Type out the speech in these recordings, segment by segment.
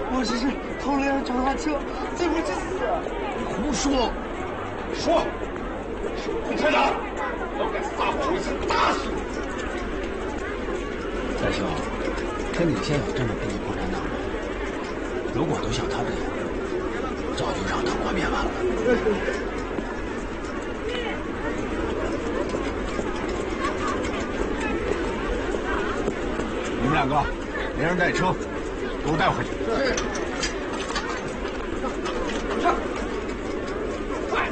我只是偷了辆脚踏车，罪不至死。 你胡说！说，共产党要敢撒谎，我一枪打死你！ 三兄，跟你现有这么多的共产党人，如果都像他这样，早就让党国灭亡了。 你们两个连人带车，给我带回去。 是。上。快！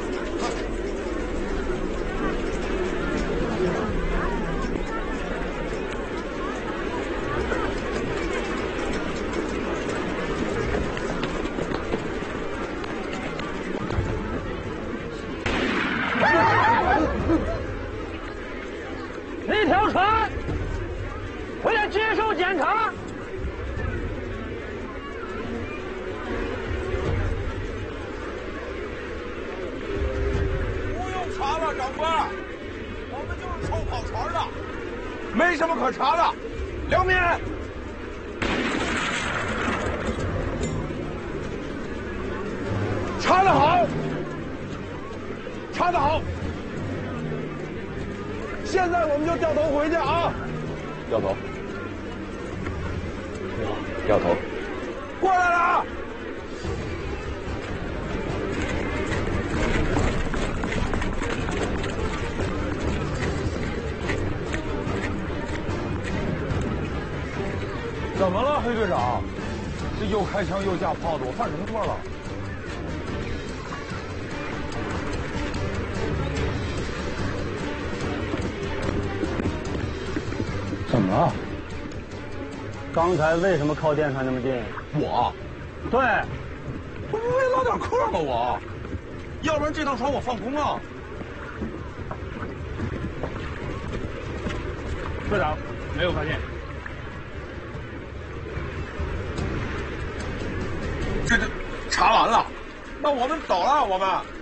那条船回来接受检查。 不用查了，长官，我们就是偷跑船的，没什么可查的。梁敏，查得好，查得好。现在我们就掉头回去啊！掉头，掉头，过来了啊！怎么了，黑队长？这又开枪又架炮的，我犯什么错了？怎么了？ 刚才为什么靠电船那么近？ 我， 对， 我不为捞点客吗？我，要不然这趟船我放空了。 队长，没有发现。 这查完了，那我们走了，我们。